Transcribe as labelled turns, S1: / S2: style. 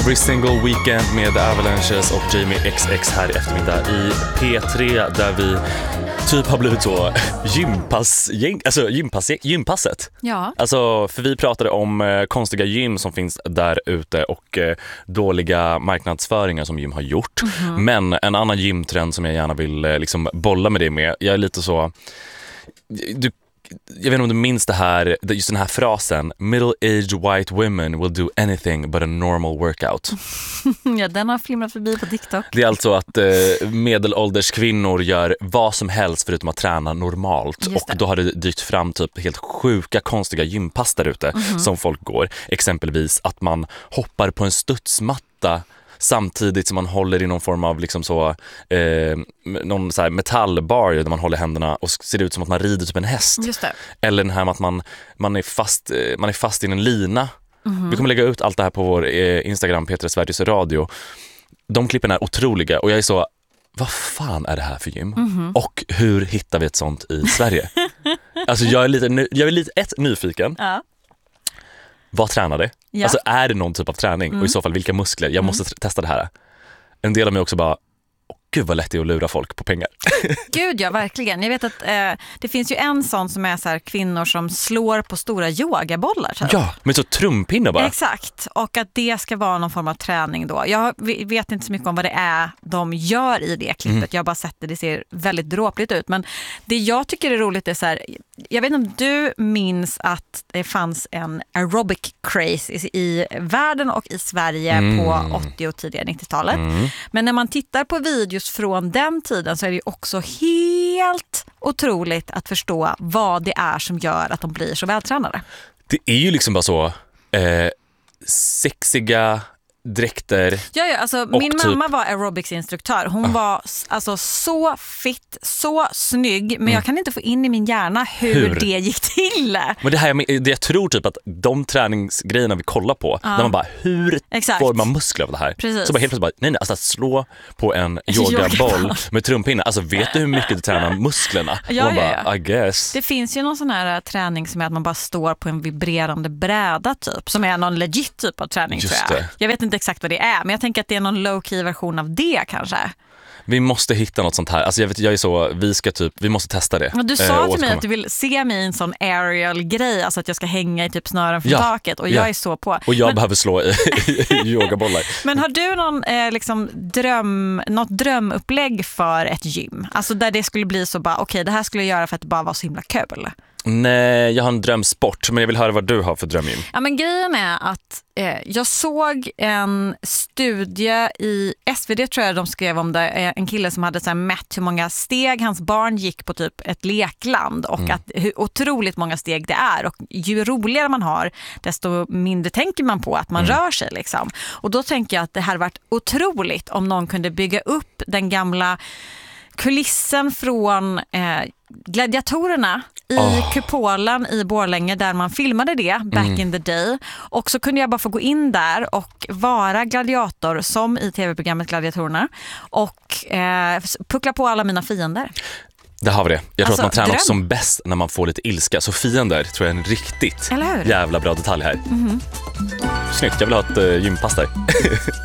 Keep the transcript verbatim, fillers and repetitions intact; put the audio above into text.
S1: Every Single Weekend med Avalanches och Jamie X X här i eftermiddag i P tre där vi typ har blivit så gympass, alltså gympass, gympasset.
S2: Ja.
S1: Alltså, för vi pratade om eh, konstiga gym som finns där ute och eh, dåliga marknadsföringar som gym har gjort. Mm-hmm. Men en annan gymtrend som jag gärna vill eh, liksom bolla med dig med, jag är lite så... Du, jag vet inte om du minns det här, just den här frasen: middle-aged white women will do anything but a normal workout.
S2: Ja, den har flimrat förbi på TikTok.
S1: Det är alltså att eh, medelålders kvinnor gör vad som helst förutom att träna normalt. Och då har det dykt fram typ helt sjuka, konstiga gympass där ute mm-hmm. som folk går. Exempelvis att man hoppar på en studsmatta samtidigt som man håller i någon form av liksom så, eh, någon så här metallbar där man håller händerna och ser ut som att man rider typ en häst.
S2: Just det.
S1: Eller den här med att man, man, är fast, man är fast i en lina. Mm-hmm. Vi kommer lägga ut allt det här på vår eh, Instagram, Petra Sveriges Radio. De klippen är otroliga och jag är så, vad fan är det här för gym? Mm-hmm. Och hur hittar vi ett sånt i Sverige? Alltså jag är lite, jag är lite ett, nyfiken.
S2: Ja.
S1: Vad tränar det? Ja. Alltså är det någon typ av träning? Mm. Och i så fall vilka muskler? Jag måste mm. testa det här. En del av mig också bara, åh, gud vad lätt det är att lura folk på pengar.
S2: Gud ja, verkligen. Jag vet att eh, det finns ju en sån som är så här, kvinnor som slår på stora yogabollar. Så.
S1: Ja, men så trumpinnar bara.
S2: Exakt, och att det ska vara någon form av träning då. Jag vet inte så mycket om vad det är de gör i det klippet. Mm. Jag har bara sett det, det ser väldigt dråpligt ut. Men det jag tycker är roligt är så här, jag vet inte om du minns att det fanns en aerobic craze i, i världen och i Sverige mm. på åttio- och tidiga nittiotalet. Mm. Men när man tittar på videos från den tiden så är det ju också helt otroligt att förstå vad det är som gör att de blir så vältränade.
S1: Det är ju liksom bara så eh, sexiga dräkter.
S2: Ja, ja, alltså min typ... mamma var aerobicsinstruktör. Hon ah. var alltså så fit, så snygg, men mm. jag kan inte få in i min hjärna hur, hur? det gick till.
S1: Men det här jag, det jag tror typ att de träningsgrejerna vi kollar på, ah. när man bara, hur Exakt. får man muskler av det här?
S2: Precis.
S1: Så bara helt plötsligt bara, nej nej, alltså att slå på en yogaboll med trumpinne, alltså vet du hur mycket du tränar musklerna?
S2: Ja,
S1: man
S2: ja,
S1: bara,
S2: ja.
S1: I guess.
S2: Det finns ju någon sån här träning som är att man bara står på en vibrerande bräda typ, som är någon legit typ av träning.
S1: Just
S2: tror jag.
S1: Det.
S2: Jag vet inte exakt vad det är, men jag tänker att det är någon low-key version av det kanske.
S1: Vi måste hitta något sånt här. Alltså jag vet, jag är så, vi ska typ, vi måste testa det.
S2: Du sa eh, till mig att du vill se mig i en sån aerial grej, alltså att jag ska hänga i typ snören från
S1: ja,
S2: taket och
S1: ja.
S2: jag är så på.
S1: Och jag
S2: men,
S1: behöver slå i, i yogabollar.
S2: Men har du någon eh, liksom dröm, något drömupplägg för ett gym? Alltså där det skulle bli så bara, okej, okay, det här skulle jag göra för att det bara var så himla kul.
S1: Nej, jag har en drömsport, men jag vill höra vad du har för drömgym.
S2: Ja, men grejen är att eh, jag såg en studie i S V D, tror jag de skrev om det, eh, en kille som hade så här mätt hur många steg hans barn gick på typ ett lekland och mm. att hur otroligt många steg det är, och ju roligare man har desto mindre tänker man på att man mm. rör sig liksom. Och då tänker jag att det här varit otroligt om någon kunde bygga upp den gamla kulissen från eh, gladiatorerna i oh. kupolen i Borlänge där man filmade det back mm. in the day, och så kunde jag bara få gå in där och vara gladiator som i tv-programmet Gladiatorerna och eh, puckla på alla mina fiender.
S1: Det har vi det. Jag
S2: alltså,
S1: tror att man tränar
S2: dröm.
S1: som bäst när man får lite ilska. Så fiender tror jag är en riktigt jävla bra detalj här. Mm-hmm. Snyggt, jag vill ha ett uh, gympass där.